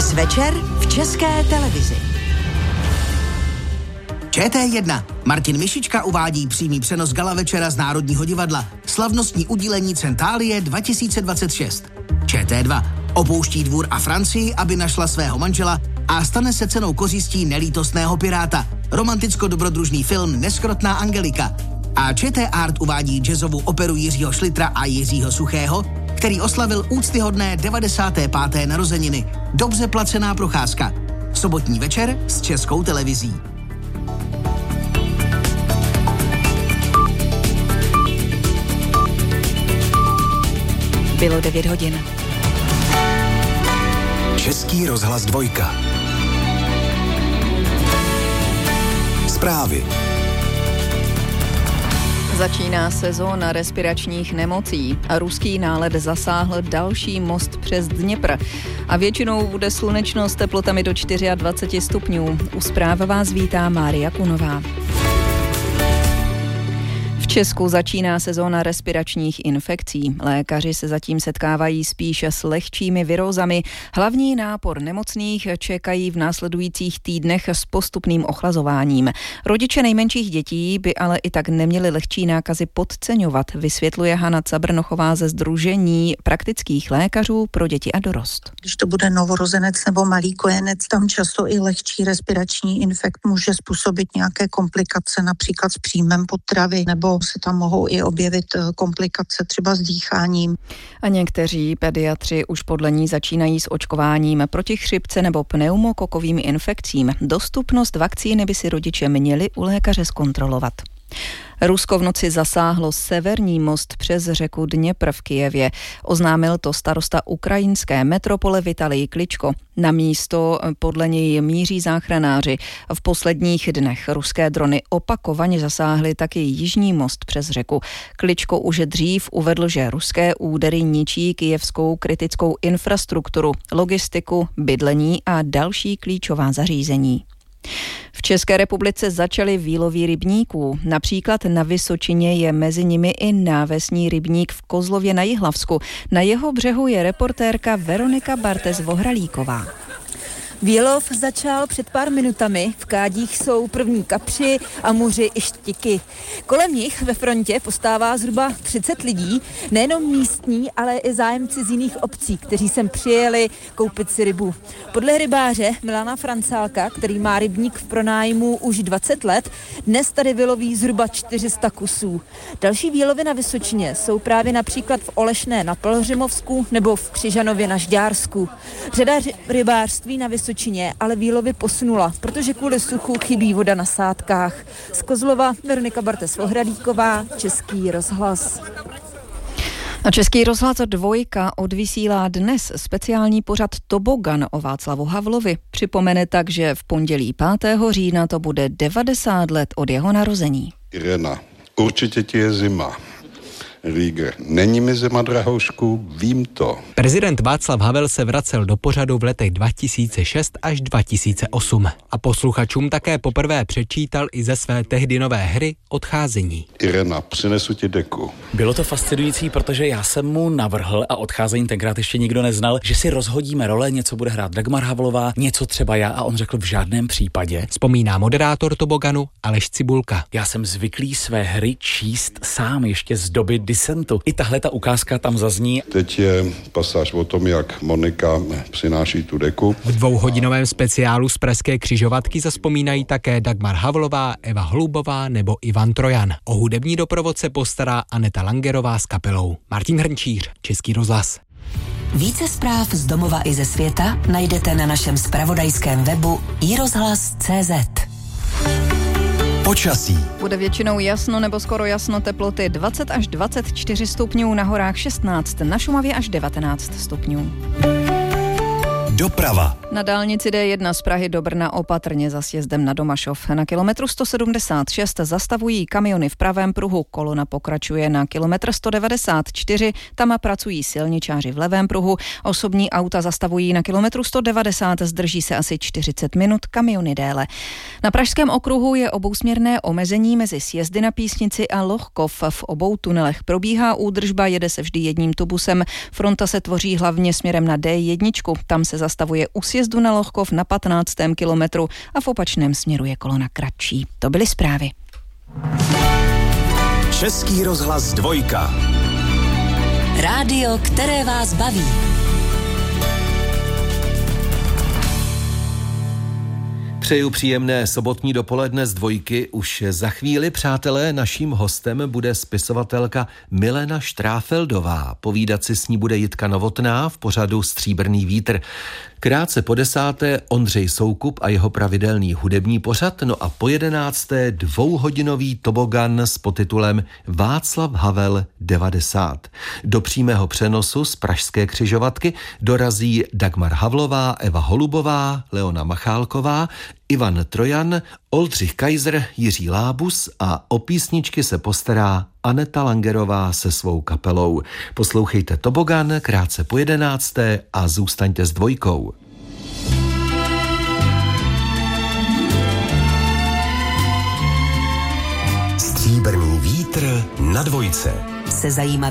Dnes večer v České televizi. ČT1. Martin Mišička uvádí přímý přenos gala večera z Národního divadla. Slavnostní udílení Centálie 2026. ČT2. Opouští dvůr a Francii, aby našla svého manžela a stane se cenou kořistí nelítostného piráta. Romanticko-dobrodružný film Neskrotná Angelika. A ČT Art uvádí jazzovou operu Jiřího Šlitra a Jiřího Suchého, který oslavil úctyhodné 95. narozeniny. Dobře placená procházka. Sobotní večer s Českou televizí. Bylo 9 hodin. Český rozhlas 2. Zprávy. Začíná sezóna respiračních nemocí a ruský nálet zasáhl další most přes Dněpr. A většinou bude slunečno s teplotami do 24 stupňů. U zpráv vás vítá Mária Kunová. V Česku začíná sezóna respiračních infekcí. Lékaři se zatím setkávají spíše s lehčími virózami. Hlavní nápor nemocných čekají v následujících týdnech s postupným ochlazováním. Rodiče nejmenších dětí by ale i tak neměli lehčí nákazy podceňovat, vysvětluje Hana Cabrnochová ze Sdružení praktických lékařů pro děti a dorost. Když to bude novorozenec nebo malý kojenec, tam často i lehčí respirační infekt může způsobit nějaké komplikace, například s příjmem potravy, nebo se tam mohou i objevit komplikace třeba s dýcháním. A někteří pediatři už podle ní začínají s očkováním proti chřipce nebo pneumokokovým infekcím. Dostupnost vakcíny by si rodiče měli u lékaře zkontrolovat. Rusko v noci zasáhlo severní most přes řeku Dněpr v Kyjevě. Oznámil to starosta ukrajinské metropole Vitalij Kličko. Na místo podle něj míří záchranáři. V posledních dnech ruské drony opakovaně zasáhly taky jižní most přes řeku. Kličko už dřív uvedl, že ruské údery ničí kyjevskou kritickou infrastrukturu, logistiku, bydlení a další klíčová zařízení. V České republice začaly výlovy rybníků. Například na Vysočině je mezi nimi i návesní rybník v Kozlově na Jihlavsku. Na jeho břehu je reportérka Veronika Bartes-Vohralíková. Výlov začal před pár minutami, v kádích jsou první kapři a muři i štiky. Kolem nich ve frontě postává zhruba 30 lidí, nejenom místní, ale i zájemci z jiných obcí, kteří sem přijeli koupit si rybu. Podle rybáře Milana Francálka, který má rybník v pronájmu už 20 let, dnes tady vyloví zhruba 400 kusů. Další výlovy na Vysočině jsou právě například v Olešné na Pelhřimovsku nebo v Křižanově na Žďársku. Řada rybářství na Vysočině ale výlovy posunula, protože kvůli suchu chybí voda na sádkách. Z Kozlova Veronika Bartes-Vohralíková, Český rozhlas. A Český rozhlas 2 odvysílá dnes speciální pořad Tobogan o Václavu Havlovi. Připomene tak, že v pondělí 5. října to bude 90 let od jeho narození. Irena, určitě ti je zima. Rieger, není mi zima, drahoušku, vím to. Prezident Václav Havel se vracel do pořadu v letech 2006 až 2008 a posluchačům také poprvé přečítal i ze své tehdy nové hry Odcházení. Irena, přinesu ti deku. Bylo to fascinující, protože já jsem mu navrhl, a Odcházení tenkrát ještě nikdo neznal, že si rozhodíme role, něco bude hrát Dagmar Havlová, něco třeba já, a on řekl v žádném případě. Vzpomíná moderátor Toboganu Aleš Cibulka. Já jsem zvyklý své hry číst sám ještě z doby disentu. I tahle ta ukázka tam zazní. Teď je pasáž o tom, jak Monika přináší tu deku. V 2hodinovém speciálu z Pražské křižovatky zazpomínají také Dagmar Havlová, Eva Holubová nebo Ivan Trojan. O hudební doprovod se postará Aneta Langerová s kapelou. Martin Hrnčíř, Český rozhlas. Více zpráv z domova i ze světa najdete na našem zpravodajském webu iRozhlas.cz. Počasí. Bude většinou jasno nebo skoro jasno, teploty 20 až 24 stupňů, na horách 16, na Šumavě až 19 stupňů. Doprava. Na dálnici D1 z Prahy do Brna opatrně za sjezdem na Domašov. Na kilometru 176 zastavují kamiony v pravém pruhu, kolona pokračuje na kilometr 194, tam pracují silničáři v levém pruhu, osobní auta zastavují na kilometru 190, zdrží se asi 40 minut, kamiony déle. Na Pražském okruhu je obousměrné omezení mezi sjezdy na Písnici a Lohkov. V obou tunelech probíhá údržba, jede se vždy jedním tubusem, fronta se tvoří hlavně směrem na D1, tam se zastavuje u sjezdu výjezdu na Lohkov na 15. kilometru a v opačném směru je kolona kratší. To byly zprávy. Český rozhlas 2. Rádio, které vás baví. Přeju příjemné sobotní dopoledne z 2. Už za chvíli, přátelé, naším hostem bude spisovatelka Milena Štráfeldová. Povídat si s ní bude Jitka Novotná v pořadu Stříbrný vítr. Krátce po 10. Ondřej Soukup a jeho pravidelný hudební pořad, no a po 11. 2hodinový tobogan s podtitulem Václav Havel 90. Do přímého přenosu z pražské křižovatky dorazí Dagmar Havlová, Eva Holubová, Leona Machálková, Ivan Trojan, Oldřich Kaiser, Jiří Lábus a o písničky se postará Aneta Langerová se svou kapelou. Poslouchejte tobogan krátce po 11. a zůstaňte s 2. Stříbrný vítr na 2. Se zajímavým